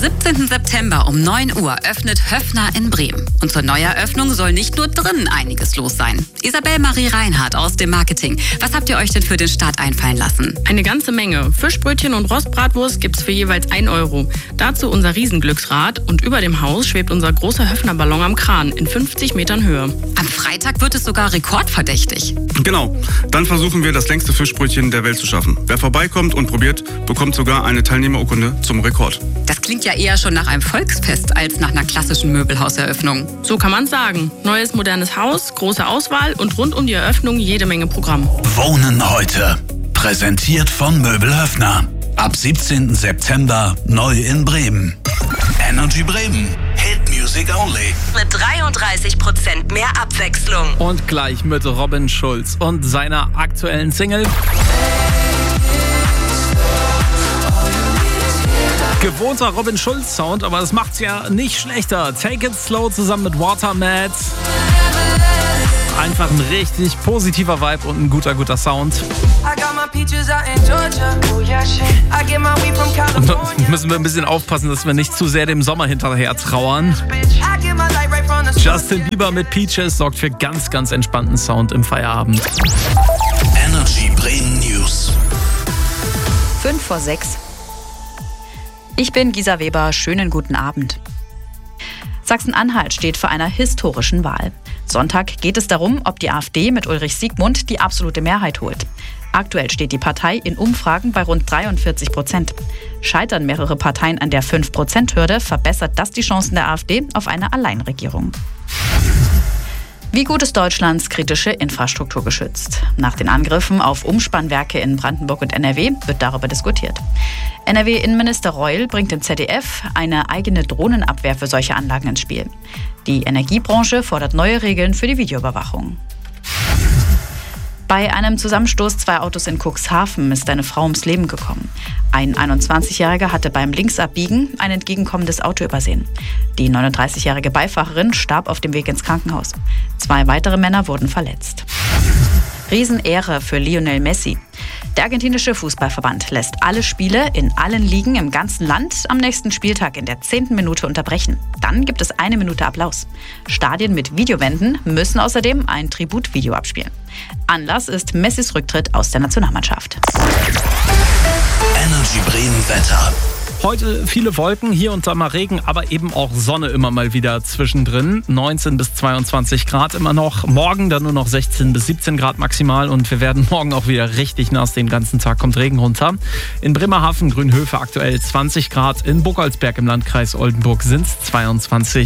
Am 17. September um 9 Uhr öffnet Höffner in Bremen. Und zur Neueröffnung soll nicht nur drinnen einiges los sein. Isabel Marie Reinhardt aus dem Marketing. Was habt ihr euch denn für den Start einfallen lassen? Eine ganze Menge. Fischbrötchen und Rostbratwurst gibt's für jeweils 1 Euro. Dazu unser Riesenglücksrad und über dem Haus schwebt unser großer Höffner-Ballon am Kran in 50 Metern Höhe. Am Freitag wird es sogar rekordverdächtig. Genau. Dann versuchen wir, das längste Fischbrötchen der Welt zu schaffen. Wer vorbeikommt und probiert, bekommt sogar eine Teilnehmerurkunde zum Rekord. Das klingt ja eher schon nach einem Volksfest als nach einer klassischen Möbelhauseröffnung. So kann man's sagen. Neues, modernes Haus, große Auswahl und rund um die Eröffnung jede Menge Programm. Wohnen heute. Präsentiert von Möbel Höffner. Ab 17. September neu in Bremen. Energy Bremen. Hit Music Only. Mit 33% mehr Abwechslung. Und gleich mit Robin Schulz und seiner aktuellen Single. Gewohnter Robin Schulz Sound, aber das macht's ja nicht schlechter. Take It Slow zusammen mit Watermat. Einfach ein richtig positiver Vibe und ein guter Sound. Und da müssen wir ein bisschen aufpassen, dass wir nicht zu sehr dem Sommer hinterher trauern. Justin Bieber mit Peaches sorgt für ganz entspannten Sound im Feierabend. Energy Bremen News. 5:06. Ich bin Gisa Weber, schönen guten Abend. Sachsen-Anhalt steht vor einer historischen Wahl. Sonntag geht es darum, ob die AfD mit Ulrich Siegmund die absolute Mehrheit holt. Aktuell steht die Partei in Umfragen bei rund 43%. Scheitern mehrere Parteien an der 5%-Hürde, verbessert das die Chancen der AfD auf eine Alleinregierung. Wie gut ist Deutschlands kritische Infrastruktur geschützt? Nach den Angriffen auf Umspannwerke in Brandenburg und NRW wird darüber diskutiert. NRW-Innenminister Reul bringt im ZDF eine eigene Drohnenabwehr für solche Anlagen ins Spiel. Die Energiebranche fordert neue Regeln für die Videoüberwachung. Bei einem Zusammenstoß 2 Autos in Cuxhaven ist eine Frau ums Leben gekommen. Ein 21-Jähriger hatte beim Linksabbiegen ein entgegenkommendes Auto übersehen. Die 39-jährige Beifahrerin starb auf dem Weg ins Krankenhaus. 2 weitere Männer wurden verletzt. Riesenehre für Lionel Messi. Der argentinische Fußballverband lässt alle Spiele in allen Ligen im ganzen Land am nächsten Spieltag in der 10. Minute unterbrechen. Dann gibt es 1 Minute Applaus. Stadien mit Videowänden müssen außerdem ein Tributvideo abspielen. Anlass ist Messis Rücktritt aus der Nationalmannschaft. Energy Bremen Wetter. Heute viele Wolken, hier und da mal Regen, aber eben auch Sonne immer mal wieder zwischendrin. 19 bis 22 Grad immer noch. Morgen dann nur noch 16 bis 17 Grad maximal und wir werden morgen auch wieder richtig nass. Den ganzen Tag kommt Regen runter. In Bremerhaven, Grünhöfe aktuell 20 Grad. In Buchholzberg im Landkreis Oldenburg sind es 22.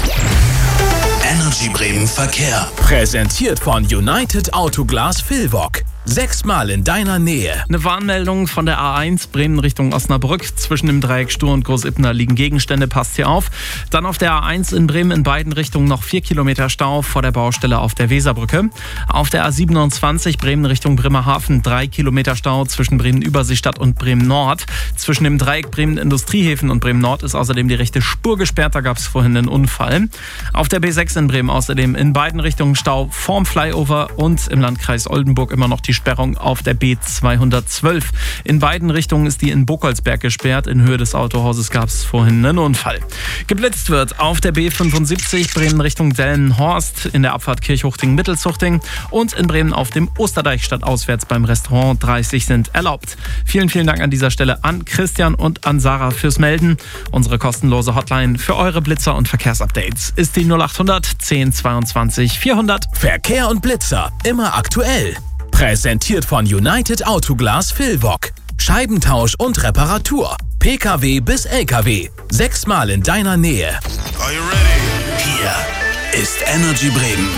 Energy Bremen Verkehr. Präsentiert von United Autoglas Vilvoc. 6-mal in deiner Nähe. Eine Warnmeldung von der A1 Bremen Richtung Osnabrück. Zwischen dem Dreieck Stur und Großibner liegen Gegenstände, passt hier auf. Dann auf der A1 in Bremen in beiden Richtungen noch 4 Kilometer Stau vor der Baustelle auf der Weserbrücke. Auf der A27 Bremen Richtung Bremerhaven 3 Kilometer Stau zwischen Bremen-Überseestadt und Bremen-Nord. Zwischen dem Dreieck Bremen-Industriehäfen und Bremen-Nord ist außerdem die rechte Spur gesperrt. Da gab es vorhin einen Unfall. Auf der B6 in Bremen außerdem in beiden Richtungen Stau vorm Flyover und im Landkreis Oldenburg immer noch die Sperrung auf der B212. In beiden Richtungen ist die in Buchholzberg gesperrt. In Höhe des Autohauses gab es vorhin einen Unfall. Geblitzt wird auf der B75 Bremen Richtung Delmenhorst, in der Abfahrt Kirchhuchting-Mittelzuchting und in Bremen auf dem Osterdeich stadtauswärts beim Restaurant 30 sind erlaubt. Vielen Dank an dieser Stelle an Christian und an Sarah fürs Melden. Unsere kostenlose Hotline für eure Blitzer und Verkehrsupdates ist die 0800 10 22 400. Verkehr und Blitzer, immer aktuell. Präsentiert von United Autoglas Vilvoc. Scheibentausch und Reparatur. PKW bis LKW. 6-mal in deiner Nähe. Are you ready? Hier ist Energy Bremen.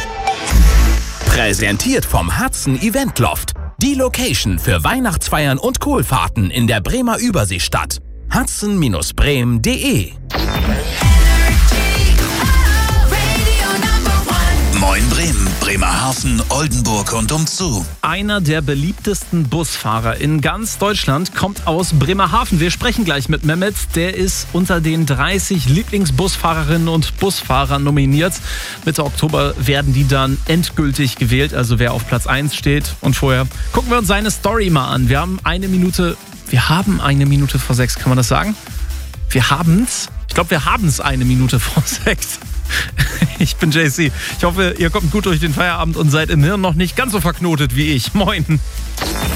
Präsentiert vom Hudson Event Loft. Die Location für Weihnachtsfeiern und Kohlfahrten in der Bremer Überseestadt. hudson-bremen.de. Moin Bremen, Bremerhaven, Oldenburg und umzu. Einer der beliebtesten Busfahrer in ganz Deutschland kommt aus Bremerhaven. Wir sprechen gleich mit Mehmet. Der ist unter den 30 Lieblingsbusfahrerinnen und Busfahrern nominiert. Mitte Oktober werden die dann endgültig gewählt, also wer auf Platz 1 steht. Und vorher gucken wir uns seine Story mal an. Wir haben eine Minute vor 6, kann man das sagen? Wir haben's 1 Minute vor 6. Ich bin JC. Ich hoffe, ihr kommt gut durch den Feierabend und seid im Hirn noch nicht ganz so verknotet wie ich. Moin.